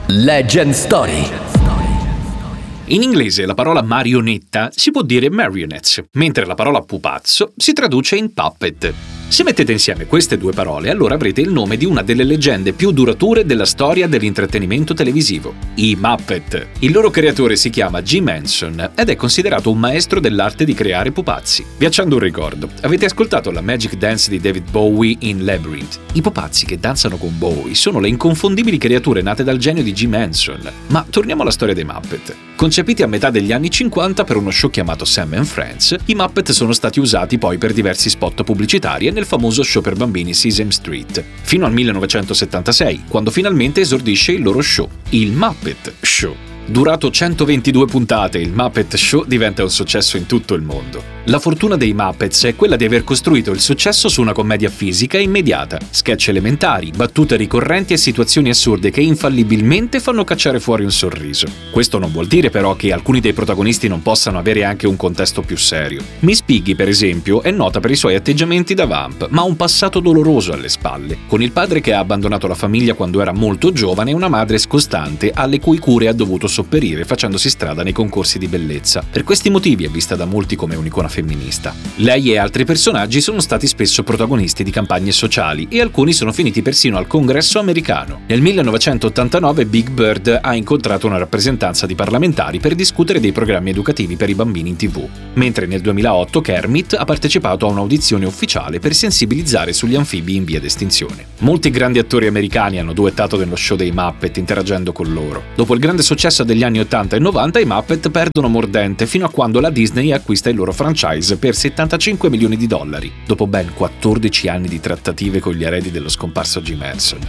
Legend Story. In inglese la parola marionetta si può dire marionettes, mentre la parola pupazzo si traduce in puppet. Se mettete insieme queste due parole, allora avrete il nome di una delle leggende più durature della storia dell'intrattenimento televisivo, i Muppet. Il loro creatore si chiama Jim Henson ed è considerato un maestro dell'arte di creare pupazzi. Vi accendo un ricordo. Avete ascoltato la Magic Dance di David Bowie in Labyrinth? I pupazzi che danzano con Bowie sono le inconfondibili creature nate dal genio di Jim Henson. Ma torniamo alla storia dei Muppet. Concepiti a metà degli anni 50 per uno show chiamato Sam and Friends, i Muppet sono stati usati poi per diversi spot pubblicitari e nel famoso show per bambini Sesame Street, fino al 1976, quando finalmente esordisce il loro show, il Muppet Show. Durato 122 puntate, il Muppet Show diventa un successo in tutto il mondo. La fortuna dei Muppets è quella di aver costruito il successo su una commedia fisica immediata, sketch elementari, battute ricorrenti e situazioni assurde che infallibilmente fanno cacciare fuori un sorriso. Questo non vuol dire però che alcuni dei protagonisti non possano avere anche un contesto più serio. Miss Piggy, per esempio, è nota per i suoi atteggiamenti da vamp, ma ha un passato doloroso alle spalle, con il padre che ha abbandonato la famiglia quando era molto giovane e una madre scostante alle cui cure ha dovuto sopperire facendosi strada nei concorsi di bellezza. Per questi motivi è vista da molti come un'icona femminista. Lei e altri personaggi sono stati spesso protagonisti di campagne sociali e alcuni sono finiti persino al Congresso americano. Nel 1989 Big Bird ha incontrato una rappresentanza di parlamentari per discutere dei programmi educativi per i bambini in TV, mentre nel 2008 Kermit ha partecipato a un'audizione ufficiale per sensibilizzare sugli anfibi in via d'estinzione. Molti grandi attori americani hanno duettato nello show dei Muppet interagendo con loro. Dopo il grande successo degli anni 80 e 90 i Muppet perdono mordente fino a quando la Disney acquista il loro franchise per $75 milioni, dopo ben 14 anni di trattative con gli eredi dello scomparso Jim Henson.